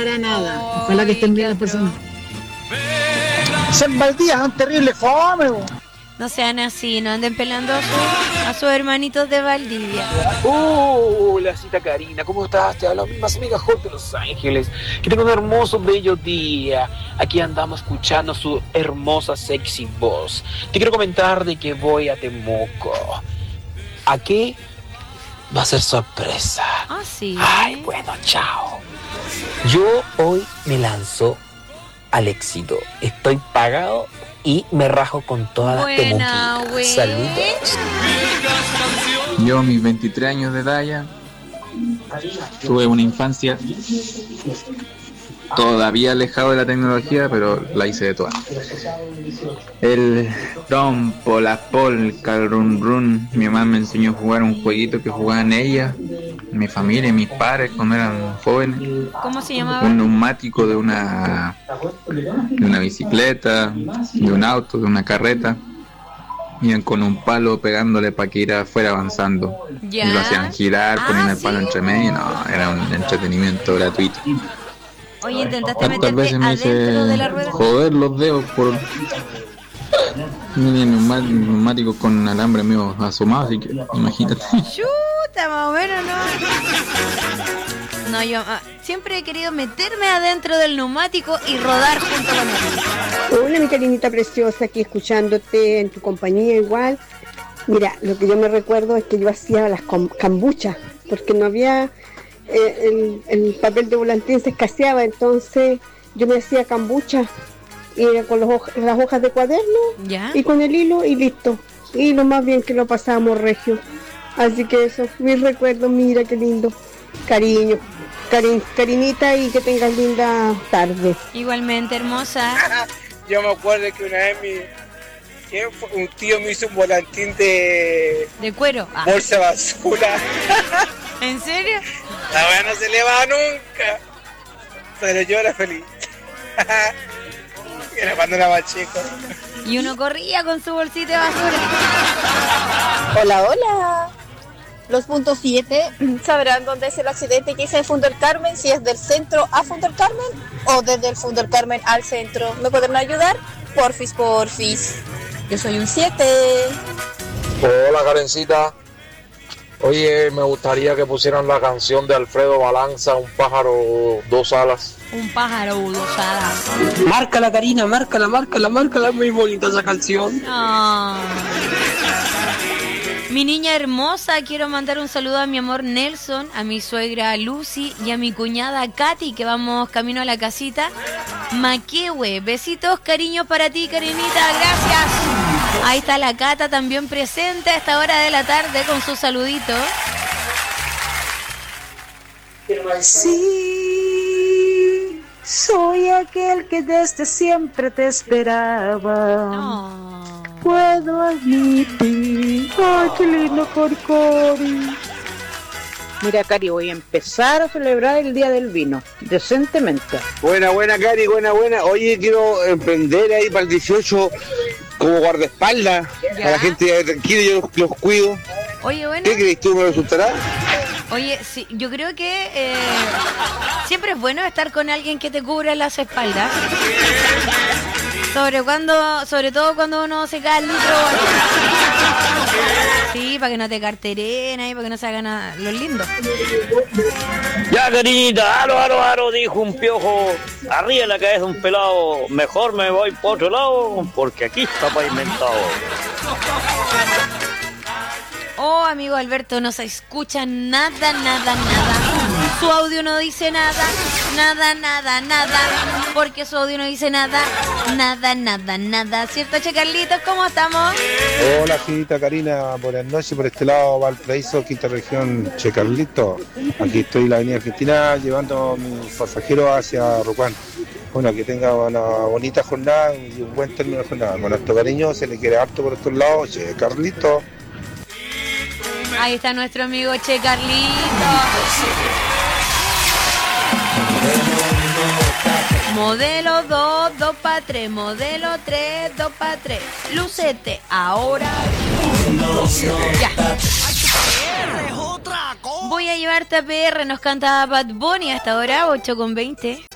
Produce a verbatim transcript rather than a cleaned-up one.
para nada. Ojalá que estén bien las personas. Ser Valdía son terribles fome. No sean así, no anden pelando a, su, a sus hermanitos de Valdivia. Hola, cita Karina, ¿cómo estás? Te habla mi más amiga Jorge de Los Ángeles. Que tenga un hermoso, bello día. Aquí andamos escuchando su hermosa, sexy voz. Te quiero comentar de que voy a Temuco. ¿A qué? Va a ser sorpresa. Ah, sí. Ay, bueno, chao. Yo hoy me lanzo al éxito. Estoy pagado y me rajo con toda la Temuquita. Saludos. Yo, mis veintitrés años de edad ya, tuve una infancia todavía alejado de la tecnología, pero la hice de todas. El trompo, la polca, el run run. Mi mamá me enseñó a jugar un jueguito que jugaban ella, mi familia, mis padres cuando eran jóvenes. ¿Cómo se llamaba? Un neumático de una, de una bicicleta, de un auto, de una carreta. Iban con un palo pegándole para que ir fuera avanzando. ¿Ya? Y lo hacían girar, Ah, ponían el ¿sí? palo entre medio. No, era un entretenimiento gratuito. Oye, ¿intentaste ¿Cuántas meterte veces me adentro de la hice rueda? joder los dedos por Tenía neuma- neumáticos con alambre medio asomado, así que imagínate. Chuta, más o menos, ¿no? No, yo ah, siempre he querido meterme adentro del neumático y rodar junto con él. Hola, mi cariñita preciosa, aquí escuchándote en tu compañía igual. Mira, lo que yo me recuerdo es que yo hacía las com- cambuchas, porque no había, eh, el, el papel de volantín se escaseaba, entonces yo me hacía cambucha y era con los hoj- las hojas de cuaderno ¿Ya? y con el hilo y listo. Y lo más bien que lo pasábamos regio. Así que eso, mis recuerdos, mira qué lindo. Cariño, cari- cariñita, y que tengas linda tarde. Igualmente, hermosa. Yo me acuerdo que una vez mi, ¿quién fue? Un tío me hizo un volantín de ¿De cuero? Ah. bolsa basura. ¿En serio? La weá no se le va nunca. Pero yo era feliz. Era cuando era más chico. Y uno corría con su bolsita de basura. Hola, hola. Los puntos siete sabrán dónde es el accidente que hice en Fundo El Carmen, si es del centro a Fundo El Carmen o desde el Fundo El Carmen al centro. ¿Me pueden ayudar? Porfis, porfis. Yo soy un siete. Hola, Karencita. Oye, me gustaría que pusieran la canción de Alfredo Balanza, Un pájaro, dos alas. Un pájaro, dos alas. Márcala, Karina, márcala, márcala, márcala. Muy bonita esa canción. Oh. Mi niña hermosa, quiero mandar un saludo a mi amor Nelson, a mi suegra Lucy y a mi cuñada Katy, que vamos camino a la casita Maquehue. Besitos, cariños para ti, Karinita, gracias. Ahí está la Cata también presente a esta hora de la tarde con su saludito. Sí, soy aquel que desde siempre te esperaba. Oh. Puedo admitir. Ay, qué lindo, Corcori. Mira, Cari, voy a empezar a celebrar el Día del Vino, decentemente. Buena, buena, Cari, buena, buena. Oye, quiero emprender ahí para el dieciocho como guardaespaldas. A la gente tranquila, yo los, los cuido. Oye, bueno. ¿Qué crees tú me resultará? Oye, sí, yo creo que eh, siempre es bueno estar con alguien que te cubra las espaldas. Sobre cuando, sobre todo cuando uno se cae al litro. Sí, para que no te carteren ahí, para que no se hagan a, los lindos. Ya, Karinita, aro, aro, aro, dijo un piojo. Arriba en la cabeza un pelado. Mejor me voy por otro lado, porque aquí está pavimentado. Oh, amigo Alberto, no se escucha nada, nada, nada. Su audio no dice nada, nada, nada, nada. Porque su audio no dice nada, nada, nada, nada. ¿Cierto, Che Carlitos? ¿Cómo estamos? Hola, Gilita Karina, buenas noches. Por este lado, Valparaíso, quinta región, Che Carlito. Aquí estoy en la avenida Argentina llevando a mis pasajeros hacia Rocuán. Bueno, que tenga una bonita jornada y un buen término de jornada. Con harto cariño, se le quiere harto por estos lados, Che Carlito. Ahí está nuestro amigo Che Carlito. Modelo dos, dos para tres. Modelo tres, dos para tres. Lucete, ahora. Ya. Voy a llevarte a P R, nos canta Bad Bunny hasta ahora, ocho con veinte.